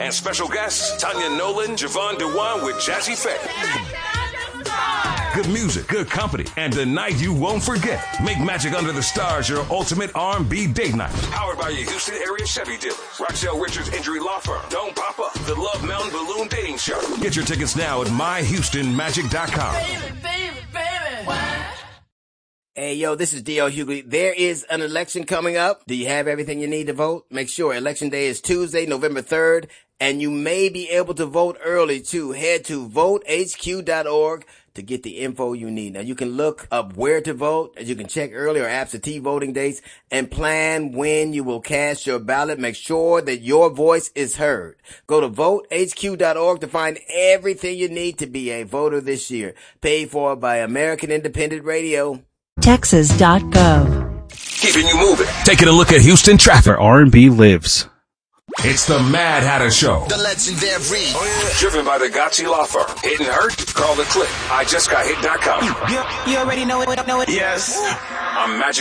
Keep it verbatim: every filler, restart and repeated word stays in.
And special guests, Tanya Nolan, Javon Dewan with Jazzy Faye. Good music, good company, and a night you won't forget. Make Magic Under the Stars your ultimate R and B date night. Powered by your Houston area Chevy dealers. Roxelle Richards Injury Law Firm. Don't Pop Up. The Love Mountain Balloon Dating Show. Get your tickets now at my houston magic dot com. Baby, baby, baby. What? Hey, yo, this is D L Hughley. There is an election coming up. Do you have everything you need to vote? Make sure Election Day is Tuesday, November third, and you may be able to vote early, too. Head to vote h q dot org to get the info you need. Now, you can look up where to vote, as you can check early or absentee voting dates, and plan when you will cast your ballot. Make sure that your voice is heard. Go to vote h q dot org to find everything you need to be a voter this year. Paid for by American Independent Radio. Texas dot gov. Keeping you moving. Taking a look at Houston traffic. Where R and B lives. It's the Mad Hatter Show. The legendary. Oh, yeah. Driven by the Gotchi Law Firm. Hit and hurt? Call the click. I just got hit dot com. You, you already know it. Know it. Yes. I'm Magic.